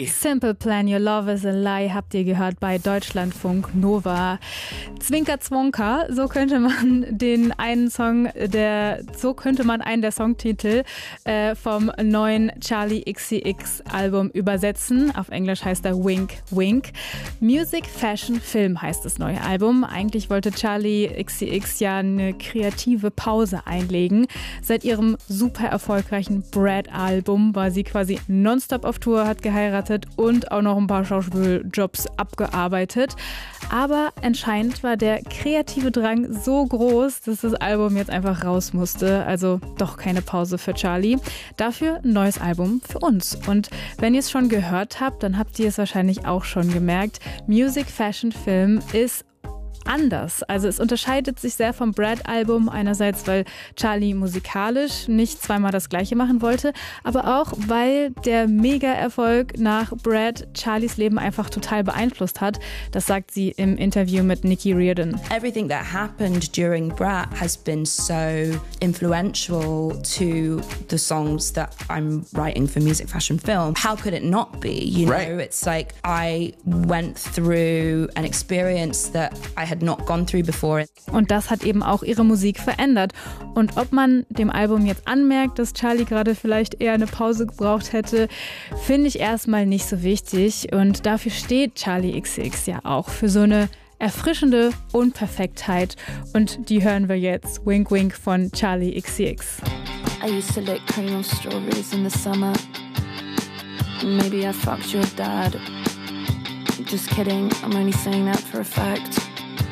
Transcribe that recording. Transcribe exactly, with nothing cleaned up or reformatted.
Charlie. Simple Plan, Your Love is a Lie habt ihr gehört bei Deutschlandfunk Nova. Zwinker Zwonka, so könnte man den einen Song, der, so könnte man einen der Songtitel äh, vom neuen Charli X C X Album übersetzen. Auf Englisch heißt er Wink Wink. Music, Fashion, Film heißt das neue Album. Eigentlich wollte Charli X C X ja eine kreative Pause einlegen. Seit ihrem super erfolgreichen Brad-Album war sie quasi nonstop auf Tour, hat geheiratet und auch noch ein paar Schauspieljobs abgearbeitet. Aber anscheinend war der kreative Drang so groß, dass das Album jetzt einfach raus musste. Also doch keine Pause für Charli. Dafür ein neues Album für uns. Und wenn ihr es schon gehört habt, dann habt ihr es wahrscheinlich auch schon gemerkt. Music, Fashion, Film ist anders. Also es unterscheidet sich sehr vom Brad-Album. Einerseits, weil Charli musikalisch nicht zweimal das Gleiche machen wollte, aber auch, weil der Mega-Erfolg nach Brad Charlis Leben einfach total beeinflusst hat. Das sagt sie im Interview mit Nikki Reardon. Everything that happened during Brat has been so influential to the songs that I'm writing for Music, Fashion, Film. How could it not be? You know, right. It's like I went through an experience that I had not gone through before. Und das hat eben auch ihre Musik verändert. Und ob man dem Album jetzt anmerkt, dass Charli gerade vielleicht eher eine Pause gebraucht hätte, finde ich erstmal nicht so wichtig. Und dafür steht Charli X C X ja auch, für so eine erfrischende Unperfektheit. Und die hören wir jetzt. Wink Wink von Charli X C X. I used to lick cream of strawberries in the summer. Maybe I fucked your dad. Just kidding, I'm only saying that for a fact.